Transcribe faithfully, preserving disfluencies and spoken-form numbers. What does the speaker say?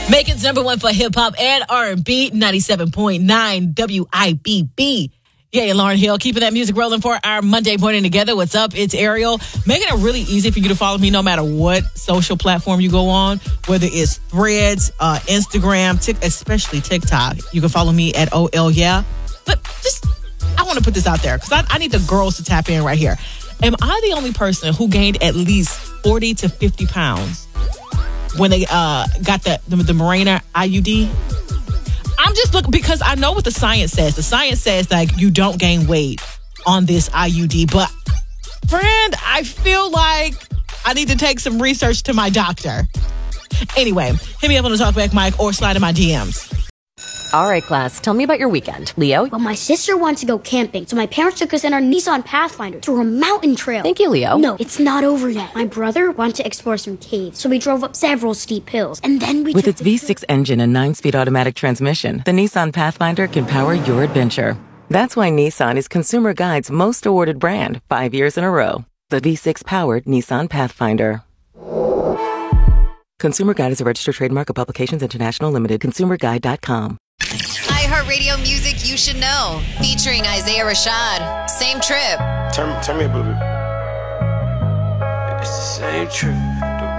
Macon's number one for hip-hop and R and B, ninety-seven point nine W I B B. Yeah, Lauryn Hill, keeping that music rolling for our Monday morning together. What's up? It's Ariel. Making it really easy for you to follow me no matter what social platform you go on, whether it's Threads, uh, Instagram, tic- especially TikTok. You can follow me at O L Yeah. But just, I want to put this out there because I, I need the girls to tap in right here. Am I the only person who gained at least forty to fifty pounds when they uh, got the, the, the Mirena I U D? I'm just looking because I know what the science says. The science says like you don't gain weight on this I U D, but friend, I feel like I need to take some research to my doctor. Anyway, hit me up on the Talkback mic or slide in my D Ms. All right, class, tell me about your weekend. Leo? Well, my sister wants to go camping, so my parents took us in our Nissan Pathfinder to a mountain trail. Thank you, Leo. No, it's not over yet. My brother wanted to explore some caves, so we drove up several steep hills, and then we With took its the V six engine and nine-speed automatic transmission, the Nissan Pathfinder can power your adventure. That's why Nissan is Consumer Guide's most awarded brand, five years in a row. The V six-powered Nissan Pathfinder. Consumer Guide is a registered trademark of Publications International Limited. consumer guide dot com. iHeartRadio music you should know. Featuring Isaiah Rashad. Same trip. Turn, turn me a bit. It's the same trip.